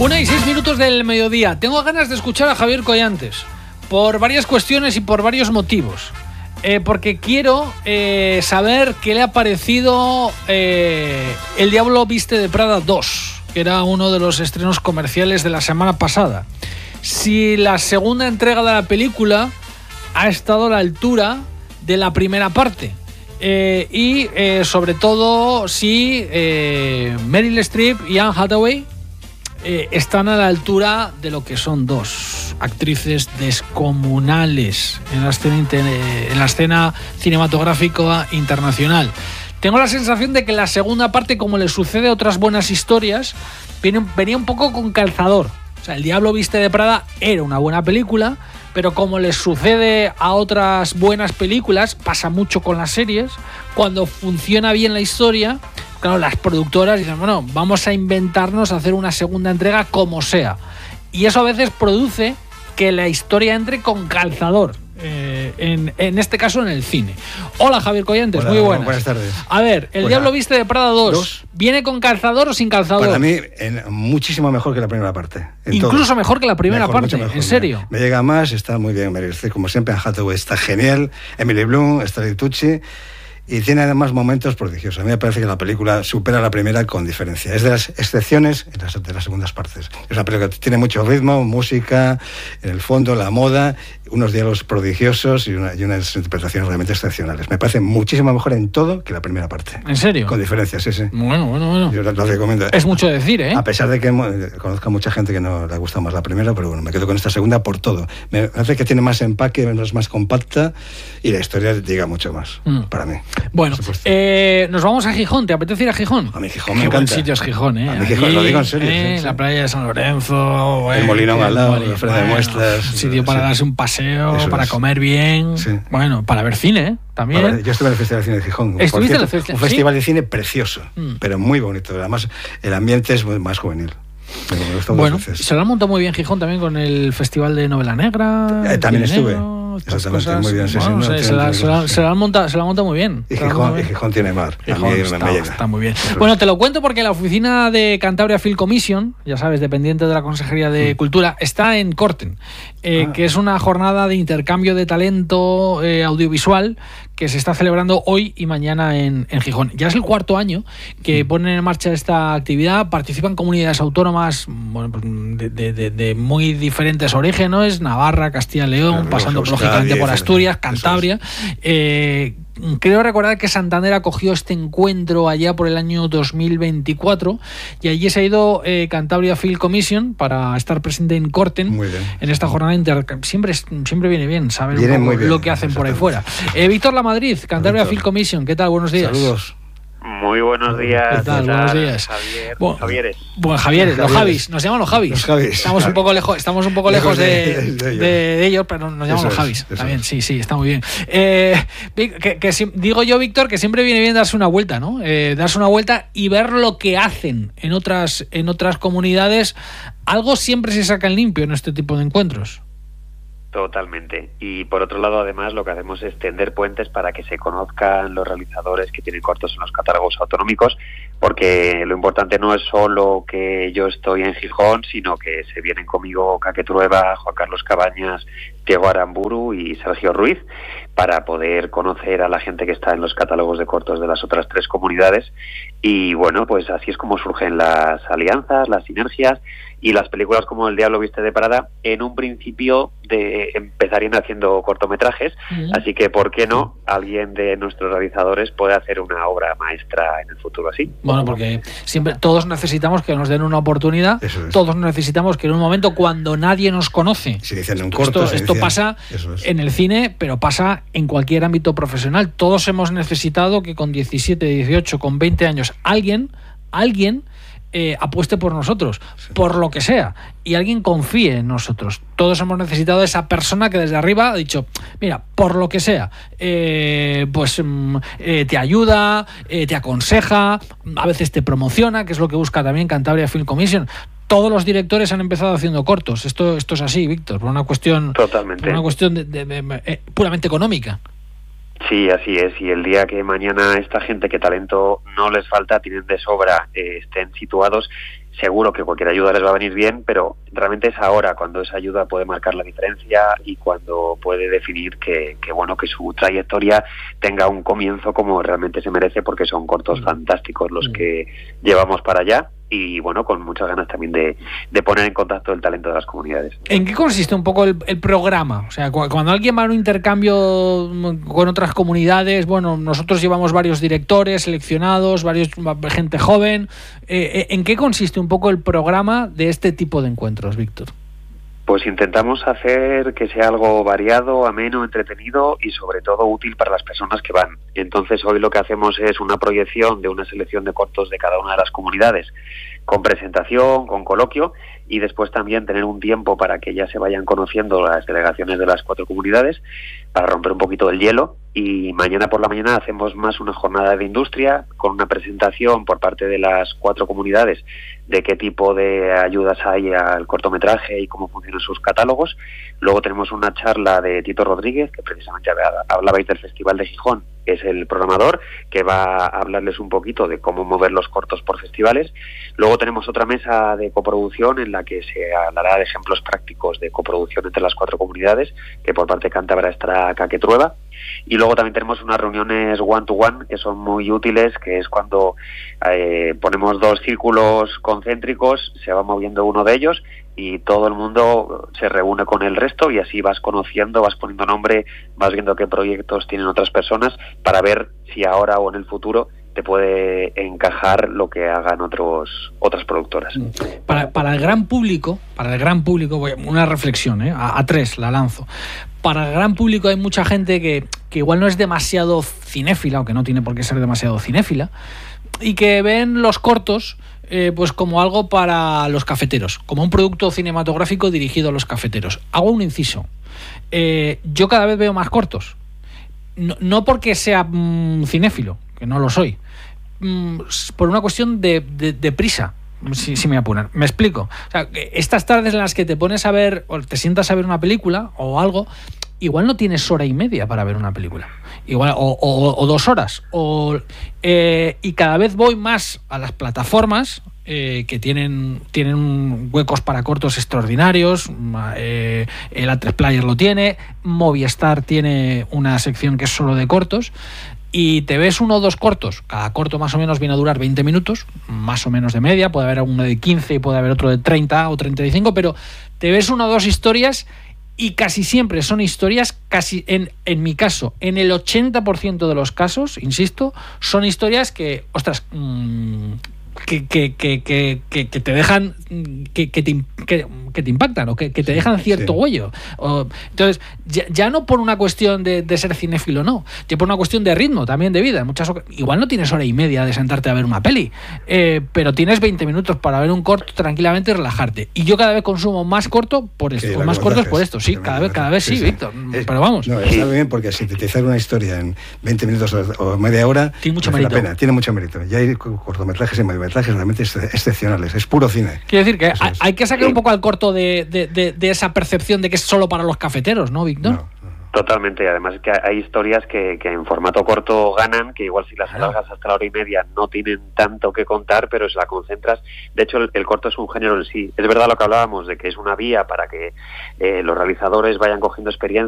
1:06 del mediodía. Tengo ganas de escuchar a Javier Collantes por varias cuestiones y por varios motivos. Porque quiero saber qué le ha parecido El Diablo Viste de Prada 2, que era uno de los estrenos comerciales de la semana pasada. Si la segunda entrega de la película ha estado a la altura de la primera parte. Y sobre todo si Meryl Streep y Anne Hathaway están a la altura de lo que son dos actrices descomunales en la escena cinematográfica internacional. Tengo la sensación de que la segunda parte, como le sucede a otras buenas historias, venía un poco con calzador. O sea, El Diablo Viste de Prada era una buena película, pero como les sucede a otras buenas películas, pasa mucho con las series, cuando funciona bien la historia, claro, las productoras dicen, bueno, vamos a inventarnos hacer una segunda entrega como sea. Y eso a veces produce que la historia entre con calzador, en este caso en el cine. Hola, Javier Collantes. Hola, muy buenas. Buenas tardes. A ver, El Diablo Viste de Prada 2, ¿viene con calzador o sin calzador? Para mí, muchísimo mejor que la primera parte. Incluso todo. Mejor que la primera mejor, parte, mejor, ¿en serio? Me llega más, está muy bien Meryl Streep, como siempre. Anne Hathaway está genial, Emily Blunt, Stanley Tucci, y tiene además momentos prodigiosos. A mí me parece que la película supera la primera con diferencia. Es de las excepciones de las segundas partes. Es una película que tiene mucho ritmo, música, en el fondo, la moda, unos diálogos prodigiosos y unas interpretaciones realmente excepcionales. Me parece muchísimo mejor en todo que la primera parte. ¿En serio? Con diferencia, sí. Bueno. Yo lo recomiendo. Es mucho decir, ¿eh? A pesar de que conozco a mucha gente que no le gusta más la primera, pero bueno, me quedo con esta segunda por todo. Me parece que tiene más empaque, es más compacta y la historia llega mucho más, para mí. Bueno, nos vamos a Gijón. ¿Te apetece ir a Gijón? A mí Gijón me Qué encanta. Buen sitio es Gijón, ¿eh? A mí Gijón, lo digo en serio. Sí. La playa de San Lorenzo. El Molinón al lado, la feria de muestras. Un sitio para darse un paseo, para comer bien. Sí. Bueno, para ver cine, ¿eh? También. Bueno, yo estuve en el Festival de Cine de Gijón. ¿Estuviste en el festival? Un festival de cine precioso, pero muy bonito. Además, el ambiente es más juvenil. Me gustó bueno, muchas veces. Se lo han montado muy bien Gijón también con el Festival de Novela Negra. También estuve. Exactamente, cosas. muy bien. Se la han montado muy bien. Y Gijón tiene mar. Gijón está muy bien. Bueno, te lo cuento porque la oficina de Cantabria Film Commission, ya sabes, dependiente de la Consejería de Cultura, está en Corten, que es una jornada de intercambio de talento audiovisual que se está celebrando hoy y mañana en Gijón. Ya es el cuarto año que ponen en marcha esta actividad. Participan comunidades autónomas de muy diferentes orígenes: Navarra, Castilla y León, pasando lógicamente por Asturias, Cantabria. Creo recordar que Santander acogió este encuentro allá por el año 2024 y allí se ha ido Cantabria Film Commission para estar presente en Corten en esta jornada siempre viene bien saber un poco lo que hacen por ahí fuera. Víctor Lamadrid, Cantabria Film Commission, ¿qué tal? Buenos días. Saludos. Muy buenos días. ¿Qué tal? Buenos días. Javieres. Bueno, Javieres, los Javis. Nos llaman los Javis. Los Javis. Estamos un poco lejos de ellos, pero nos llaman los Javis. Está bien, sí, está muy bien. Digo yo, Víctor, que siempre viene bien darse una vuelta, ¿no? Darse una vuelta y ver lo que hacen en otras comunidades. Algo siempre se saca en limpio en este tipo de encuentros. Totalmente. Y por otro lado, además, lo que hacemos es tender puentes para que se conozcan los realizadores que tienen cortos en los catálogos autonómicos, porque lo importante no es solo que yo estoy en Gijón, sino que se vienen conmigo Caque Trueba, Juan Carlos Cabañas, Diego Aramburu y Sergio Ruiz, para poder conocer a la gente que está en los catálogos de cortos de las otras tres comunidades. Y bueno, pues así es como surgen las alianzas, las sinergias, y las películas como El Diablo Viste de Prada en un principio empezarían haciendo cortometrajes, así que ¿por qué no alguien de nuestros realizadores puede hacer una obra maestra en el futuro así? Bueno, porque siempre todos necesitamos que nos den una oportunidad, todos necesitamos que en un momento cuando nadie nos conoce, esto pasa en el cine, pero pasa en cualquier ámbito profesional. Todos hemos necesitado que con 17, 18, con 20 años alguien apueste por nosotros, por lo que sea, y alguien confíe en nosotros. Todos hemos necesitado a esa persona que desde arriba ha dicho, mira, por lo que sea, te ayuda, te aconseja, a veces te promociona, que es lo que busca también Cantabria Film Commission. Todos los directores han empezado haciendo cortos. Esto es así, Víctor, por una cuestión, totalmente, por una cuestión puramente económica. Sí, así es. Y el día que mañana esta gente que talento no les falta, tienen de sobra, estén situados, seguro que cualquier ayuda les va a venir bien, pero realmente es ahora cuando esa ayuda puede marcar la diferencia y cuando puede definir que su trayectoria tenga un comienzo como realmente se merece, porque son cortos fantásticos los que llevamos para allá. Y bueno, con muchas ganas también de poner en contacto el talento de las comunidades. ¿En qué consiste un poco el programa? O sea, cuando alguien va a un intercambio con otras comunidades, bueno, nosotros llevamos varios directores seleccionados, gente joven. ¿En qué consiste un poco el programa de este tipo de encuentros, Víctor? Pues intentamos hacer que sea algo variado, ameno, entretenido y sobre todo útil para las personas que van. Entonces hoy lo que hacemos es una proyección de una selección de cortos de cada una de las comunidades, con presentación, con coloquio, y después también tener un tiempo para que ya se vayan conociendo las delegaciones de las 4 comunidades, para romper un poquito el hielo. Y mañana por la mañana hacemos más una jornada de industria con una presentación por parte de las 4 comunidades de qué tipo de ayudas hay al cortometraje y cómo funcionan sus catálogos. Luego tenemos una charla de Tito Rodríguez, que precisamente hablabais del Festival de Gijón, que es el programador, que va a hablarles un poquito de cómo mover los cortos por festivales. Luego tenemos otra mesa de coproducción en la que se hablará de ejemplos prácticos de coproducción entre las 4 comunidades, que por parte cántabra estará Caque Trueba. Y luego también tenemos unas reuniones one-to-one que son muy útiles, que es cuando ponemos 2 círculos concéntricos, se va moviendo uno de ellos y todo el mundo se reúne con el resto, y así vas conociendo, vas poniendo nombre, vas viendo qué proyectos tienen otras personas para ver si ahora o en el futuro te puede encajar lo que hagan otras productoras. Para el gran público, una reflexión, a 3 la lanzo. Para el gran público hay mucha gente que igual no es demasiado cinéfila, o que no tiene por qué ser demasiado cinéfila, y que ven los cortos pues como algo para los cafeteros, como un producto cinematográfico dirigido a los cafeteros. Hago un inciso. Yo cada vez veo más cortos. No porque sea cinéfilo, que no lo soy, por una cuestión de prisa. Si me apuran. Me explico. O sea, estas tardes en las que te pones a ver o te sientas a ver una película o algo, igual no tienes hora y media para ver una película. Igual o 2 horas. Y cada vez voy más a las plataformas que tienen huecos para cortos extraordinarios. El A3 Player lo tiene. Movistar tiene una sección que es solo de cortos. Y te ves 1 o 2 cortos. Cada corto más o menos viene a durar 20 minutos, más o menos de media. Puede haber uno de 15 y puede haber otro de 30 o 35, pero te ves 1 o 2 historias y casi siempre son historias, casi en mi caso, en el 80% de los casos, insisto, son historias que, ostras, que te dejan, que te impactan o que te dejan cierto huello. Entonces, ya no por una cuestión de ser cinéfilo, no, ya por una cuestión de ritmo, también de vida. Igual no tienes hora y media de sentarte a ver una peli, pero tienes 20 minutos para ver un corto tranquilamente y relajarte. Y yo cada vez consumo más corto por esto, o más cortos por esto. Sí, cada vez sí, Víctor. Pero vamos. No, está bien, porque sintetizar una historia en 20 minutos o media hora tiene mucho mérito. Pena, tiene mucho mérito. Ya hay cortometrajes y mediometrajes realmente excepcionales. Es puro cine. Quiero decir que hay que sacar un poco al corto de esa percepción de que es solo para los cafeteros, ¿no, Víctor? No. Totalmente, además que hay historias que en formato corto ganan, que igual si las alargas hasta la hora y media no tienen tanto que contar, pero si la concentras. De hecho, el corto es un género en sí. Es verdad lo que hablábamos, de que es una vía para que los realizadores vayan cogiendo experiencia